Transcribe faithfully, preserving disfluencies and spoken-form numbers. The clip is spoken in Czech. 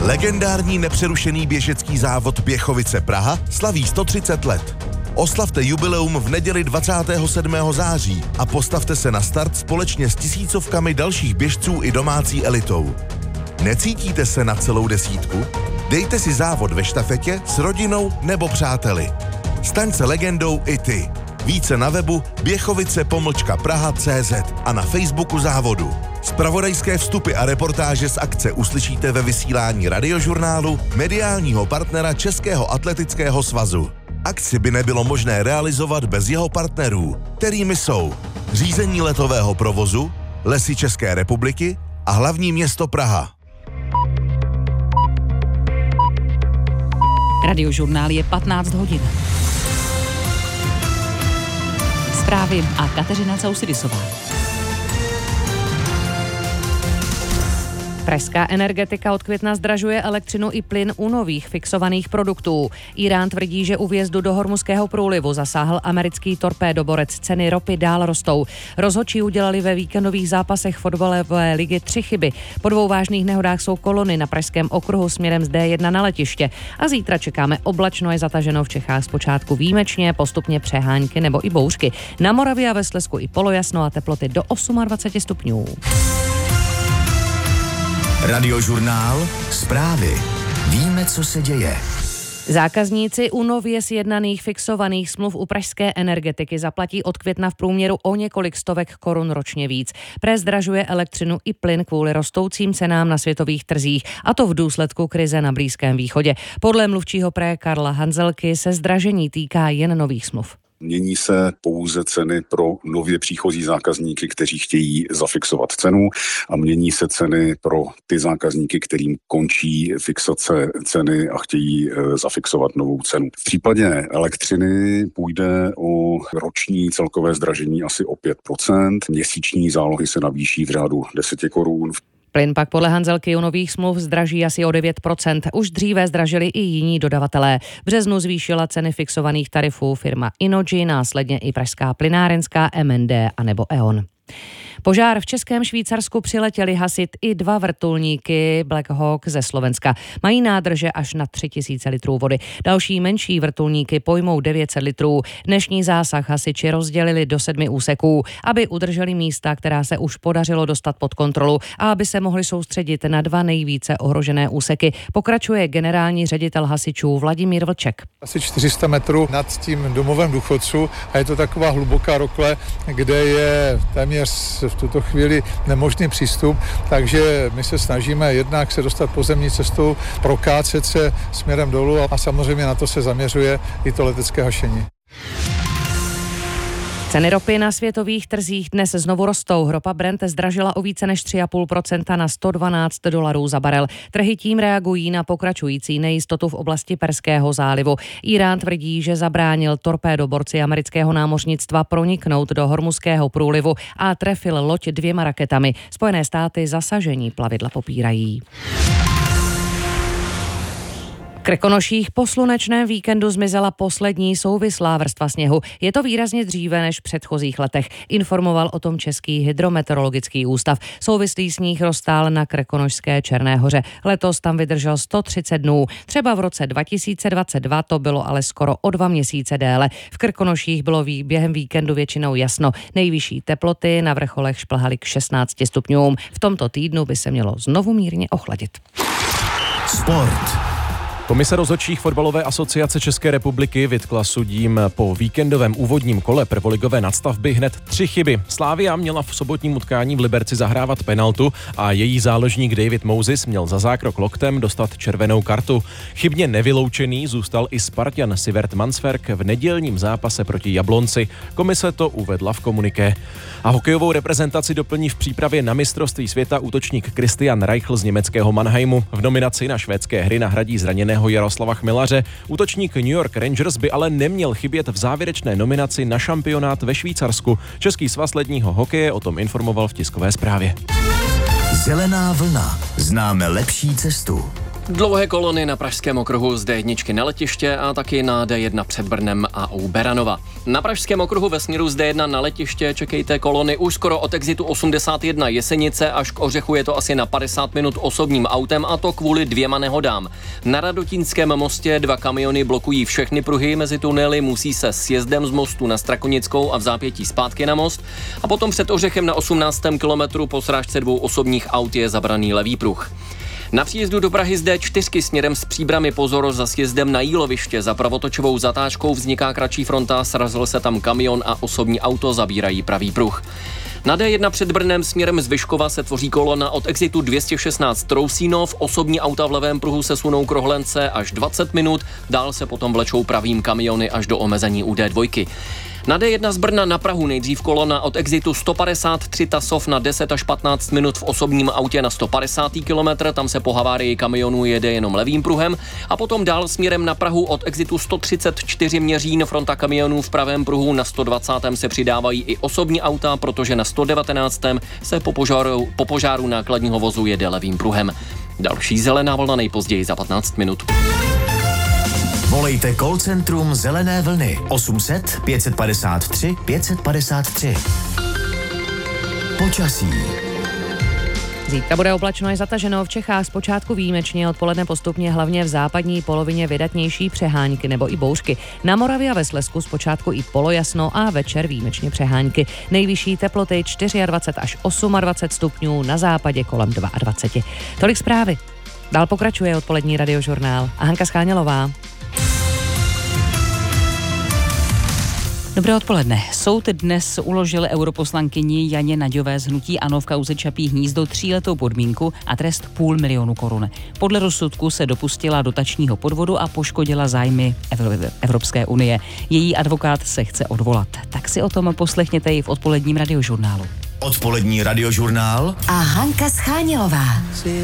Legendární nepřerušený běžecký závod Běchovice Praha slaví sto třicet let. Oslavte jubileum v neděli dvacátého sedmého září a postavte se na start společně s tisícovkami dalších běžců i domácí elitou. Necítíte se na celou desítku? Dejte si závod ve štafetě s rodinou nebo přáteli. Staň se legendou i ty. Více na webu běchovice pomlčka praha tečka cé zet a na Facebooku závodu. Zpravodajské vstupy a reportáže z akce uslyšíte ve vysílání Radiožurnálu, mediálního partnera Českého atletického svazu. Akci by nebylo možné realizovat bez jeho partnerů, kterými jsou Řízení letového provozu, Lesy České republiky a hlavní město Praha. Radiožurnál je patnáct hodin. Zprávy a Kateřina Causidisová. Pražská energetika od května zdražuje elektřinu i plyn u nových fixovaných produktů. Írán tvrdí, že u vjezdu do Hormuzského průlivu zasáhl americký torpédoborec. Ceny ropy dál rostou. Rozhodčí udělali ve víkendových zápasech fotbalové ligy tři chyby. Po dvou vážných nehodách jsou kolony na pražském okruhu směrem z dé jedna na letiště. A zítra čekáme oblačno, je zataženo v Čechách zpočátku výjimečně, postupně přehánky nebo i bouřky. Na Moravě a ve Slezsku i polojasno a teploty do dvacet osm stupňů. Radiožurnál, zprávy. Víme, co se děje. Zákazníci u nově sjednaných fixovaných smluv u pražské energetiky zaplatí od května v průměru o několik stovek korun ročně víc. Pré zdražuje elektřinu i plyn kvůli rostoucím cenám na světových trzích, a to v důsledku krize na Blízkém východě. Podle mluvčího Pré Karla Hanzelky se zdražení týká jen nových smluv. Mění se pouze ceny pro nově příchozí zákazníky, kteří chtějí zafixovat cenu, a mění se ceny pro ty zákazníky, kterým končí fixace ceny a chtějí zafixovat novou cenu. V případě elektřiny půjde o roční celkové zdražení asi o pět procent. Měsíční zálohy se navýší v řádu deset korun. Plyn pak podle Hanzelky u nových smluv zdraží asi o devět procent. Už dříve zdražili i jiní dodavatelé. V březnu zvýšila ceny fixovaných tarifů firma Innogy, následně i pražská plynárenská M N D a nebo E O N. Požár v Českém Švýcarsku přiletěli hasit i dva vrtulníky Black Hawk ze Slovenska. Mají nádrže až na tři tisíce litrů vody. Další menší vrtulníky pojmou devět set litrů. Dnešní zásah hasiči rozdělili do sedmi úseků, aby udrželi místa, která se už podařilo dostat pod kontrolu, a aby se mohli soustředit na dva nejvíce ohrožené úseky. Pokračuje generální ředitel hasičů Vladimír Vlček. Asi čtyři sta metrů nad tím domovem důchodců a je to taková hluboká rokle, kde je téměř v tuto chvíli nemožný přístup, takže my se snažíme jednak se dostat pozemní cestou, prokácet se směrem dolů a samozřejmě na to se zaměřuje i to letecké hašení. Ceny ropy na světových trzích dnes znovu rostou. Ropa Brent zdražila o více než tři celá pět procenta na sto dvanáct dolarů za barel. Trhy tím reagují na pokračující nejistotu v oblasti Perského zálivu. Írán tvrdí, že zabránil torpédoborci amerického námořnictva proniknout do Hormuzského průlivu a trefil loď dvěma raketami. Spojené státy zasažení plavidla popírají. V Krkonoších po slunečném víkendu zmizela poslední souvislá vrstva sněhu. Je to výrazně dříve než v předchozích letech, informoval o tom Český hydrometeorologický ústav. Souvislý sníh roztál na Krkonošské Černé hoře. Letos tam vydržel sto třicet dnů. Třeba v roce dva tisíce dvacet dva to bylo ale skoro o dva měsíce déle. V Krkonoších bylo během víkendu většinou jasno. Nejvyšší teploty na vrcholech šplhaly k šestnácti stupňům. V tomto týdnu by se mělo znovu mírně ochladit. Sport. Komise rozhodčích fotbalové asociace České republiky vytkla sudím po víkendovém úvodním kole prvoligové nadstavby hned tři chyby. Slavia měla v sobotním utkání v Liberci zahrávat penaltu a její záložník David Moses měl za zákrok loktem dostat červenou kartu. Chybně nevyloučený zůstal i Spartan Sivert Mansverk v nedělním zápase proti Jablonci. Komise to uvedla v komuniké. A hokejovou reprezentaci doplní v přípravě na mistrovství světa útočník Christian Reichl z německého Mannheimu. V nominaci na švédské hry nahradí zraněného Jaroslava Chmelaře. Útočník New York Rangers by ale neměl chybět v závěrečné nominaci na šampionát ve Švýcarsku. Český svaz ledního hokeje o tom informoval v tiskové zprávě. Zelená vlna. Známe lepší cestu. Dlouhé kolony na pražském okruhu z dé jedna na letiště a taky na dé jedna před Brnem a u Beranova. Na pražském okruhu ve směru z dé jedna na letiště čekejte kolony už skoro od exitu osmdesát jedna Jesenice až k Ořechu, je to asi na padesát minut osobním autem, a to kvůli dvěma nehodám. Na Radotínském mostě dva kamiony blokují všechny pruhy mezi tunely, musí se sjezdem z mostu na Strakonickou a v zápětí zpátky na most, a potom před Ořechem na osmnáctém kilometru po srážce dvou osobních aut je zabraný levý pruh. Na příjezdu do Prahy z dé čtyři směrem z Příbrami pozor za sjezdem na Jíloviště. Za pravotočovou zatáčkou vzniká kratší fronta, srazil se tam kamion a osobní auto, zabírají pravý pruh. Na dé jedna před Brnem směrem z Vyškova se tvoří kolona od exitu dvě stě šestnáct Trousínov, osobní auta v levém pruhu se sunou k Rohlence až dvacet minut, dál se potom vlečou pravým kamiony až do omezení u dé dva. Na dé jedna z Brna na Prahu nejdřív kolona od exitu sto padesát tři Tasov na deset až patnáct minut v osobním autě na sto padesátý kilometr, tam se po havárii kamionu jede jenom levým pruhem, a potom dál směrem na Prahu od exitu sto třicet čtyři Měřín, fronta kamionů v pravém pruhu, na sto dvacátém se přidávají i osobní auta, protože na sto devatenáctém se po požáru, po požáru nákladního vozu jede levým pruhem. Další zelená vlna nejpozději za patnáct minut. Volejte call centrum Zelené vlny osm set pět padesát tři pět padesát tři. Počasí. Zítra bude oblačno i zataženo, v Čechách zpočátku výjimečně, odpoledne postupně hlavně v západní polovině vydatnější přehánky nebo i bouřky. Na Moravě a ve Slezsku zpočátku i polojasno a večer výjimečně přehánky. Nejvyšší teploty dvacet čtyři až dvacet osm stupňů, na západě kolem dvacet dva. Tolik zprávy. Dál pokračuje odpolední radiožurnál a Hanka Schánělová. Dobré odpoledne. Soud dnes uložil europoslankyni Janě Naďové z hnutí ANO v kauze Čapí hnízdo tříletou podmínku a trest půl milionu korun. Podle rozsudku se dopustila dotačního podvodu a poškodila zájmy Evropské unie. Její advokát se chce odvolat. Tak si o tom poslechněte i v odpoledním radiožurnálu. Odpolední radiožurnál a Hanka Schánělová.